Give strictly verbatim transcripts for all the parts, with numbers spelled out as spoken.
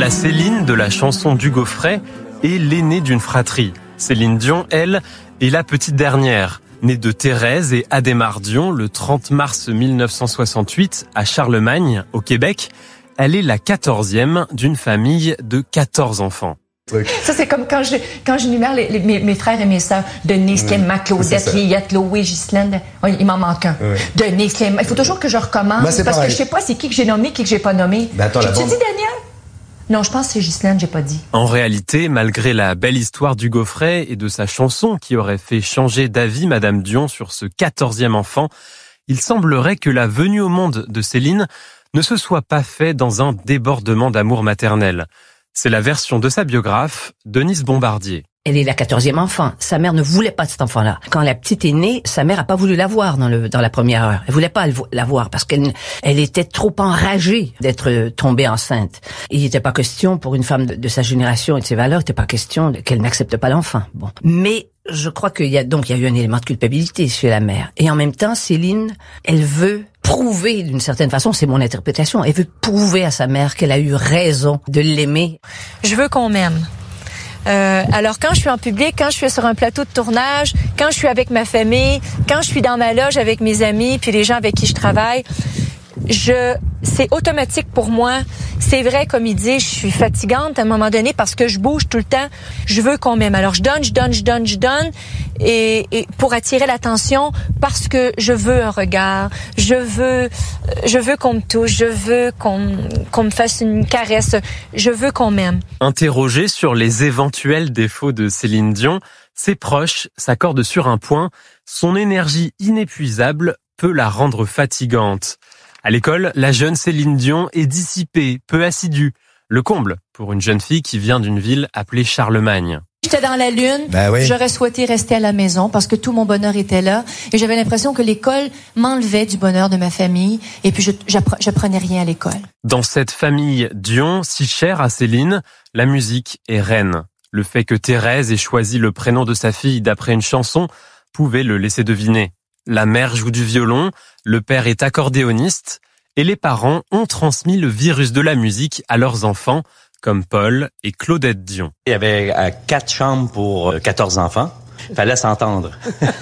La Céline de la chanson d'Hugo Frey est l'aînée d'une fratrie. Céline Dion, elle, est la petite dernière. Née de Thérèse et Adhémar Dion le trente mars mille neuf cent soixante-huit à Charlemagne, au Québec, elle est la quatorzième d'une famille de quatorze enfants. Ça, c'est comme quand je quand j'énumère les, les, mes, mes frères et mes sœurs. Denise, Clément, Claudette, Liette, Chloé, Ghislaine. Oui, il m'en manque un. Oui. Denise, Clément. Il faut toujours que je recommence. Ben, parce pareil. que je sais pas c'est qui que j'ai nommé, qui que j'ai pas nommé. Ben, attends, J'ai-tu dit Daniel? Non, je pense que c'est Ghislaine, j'ai pas dit. En réalité, malgré la belle histoire d'Hugo Frey et de sa chanson qui aurait fait changer d'avis Madame Dion sur ce quatorzième enfant, il semblerait que la venue au monde de Céline ne se soit pas fait dans un débordement d'amour maternel. C'est la version de sa biographe, Denise Bombardier. Elle est la quatorzième enfant. Sa mère ne voulait pas de cet enfant-là. Quand la petite est née, sa mère a pas voulu la voir dans le dans la première heure. Elle voulait pas la voir parce qu'elle elle était trop enragée d'être tombée enceinte. Il n'était pas question pour une femme de, de sa génération et de ses valeurs, il n'était pas question qu'elle n'accepte pas l'enfant. Bon, mais je crois qu'il y a donc il y a eu un élément de culpabilité chez la mère. Et en même temps, Céline, elle veut prouver d'une certaine façon, c'est mon interprétation, elle veut prouver à sa mère qu'elle a eu raison de l'aimer. Je veux qu'on m'aime. Euh, alors quand je suis en public, quand je suis sur un plateau de tournage, quand je suis avec ma famille, quand je suis dans ma loge avec mes amis puis les gens avec qui je travaille, je c'est automatique pour moi. C'est vrai, comme il dit, je suis fatigante à un moment donné parce que je bouge tout le temps. Je veux qu'on m'aime. Alors je donne, je donne, je donne, je donne et, et pour attirer l'attention parce que je veux un regard, je veux je veux qu'on me touche, je veux qu'on qu'on me fasse une caresse, je veux qu'on m'aime. Interrogé sur les éventuels défauts de Céline Dion, ses proches s'accordent sur un point, son énergie inépuisable peut la rendre fatigante. À l'école, la jeune Céline Dion est dissipée, peu assidue. Le comble pour une jeune fille qui vient d'une ville appelée Charlemagne. J'étais dans la lune, ben oui. J'aurais souhaité rester à la maison parce que tout mon bonheur était là. Et j'avais l'impression que l'école m'enlevait du bonheur de ma famille. Et puis je j'apprenais rien à l'école. Dans cette famille Dion, si chère à Céline, la musique est reine. Le fait que Thérèse ait choisi le prénom de sa fille d'après une chanson pouvait le laisser deviner. La mère joue du violon, le père est accordéoniste et les parents ont transmis le virus de la musique à leurs enfants, comme Paul et Claudette Dion. Il y avait euh, quatre chambres pour euh, quatorze enfants. Il fallait s'entendre.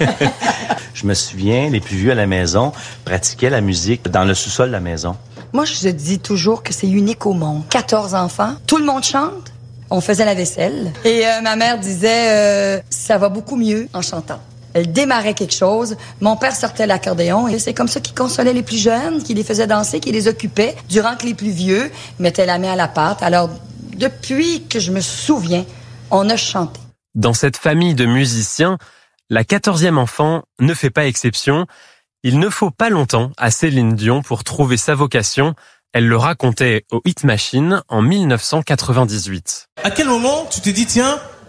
Je me souviens, les plus vieux à la maison pratiquaient la musique dans le sous-sol de la maison. Moi, je dis toujours que c'est unique au monde. quatorze enfants, tout le monde chante. On faisait la vaisselle. Et euh, ma mère disait, euh, ça va beaucoup mieux en chantant. Elle démarrait quelque chose. Mon père sortait l'accordéon et c'est comme ça qu'il consolait les plus jeunes, qu'il les faisait danser, qu'il les occupait, durant que les plus vieux mettaient la main à la pâte. Alors, depuis que je me souviens, on a chanté. Dans cette famille de musiciens, la quatorzième enfant ne fait pas exception. Il ne faut pas longtemps à Céline Dion pour trouver sa vocation. Elle le racontait au Hit Machine en mille neuf cent quatre-vingt-dix-huit. À quel moment tu t'es dit, tiens,